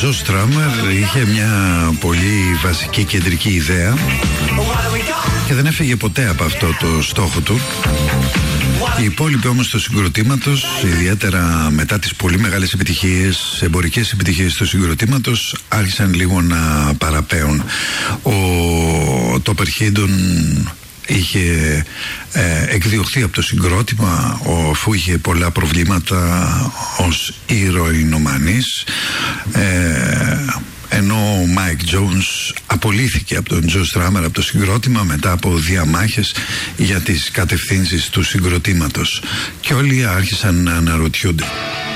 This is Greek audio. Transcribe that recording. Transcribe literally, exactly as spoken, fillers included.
Τζο Στράμερ είχε μια πολύ βασική κεντρική ιδέα και δεν έφυγε ποτέ από αυτό το στόχο του. Οι υπόλοιποι όμως του συγκροτήματος, ιδιαίτερα μετά τις πολύ μεγάλες επιτυχίες, εμπορικές επιτυχίες του συγκροτήματος, άρχισαν λίγο να παραπέουν. Ο Τόπερ Χίντον είχε ε, εκδιωχθεί από το συγκρότημα αφού είχε πολλά προβλήματα ως ηρωινομανής, ε, ενώ ο Μάικ Τζόουνς απολύθηκε από τον Τζο Στράμερ από το συγκρότημα μετά από διαμάχες για τις κατευθύνσεις του συγκροτήματος και όλοι άρχισαν να αναρωτιούνται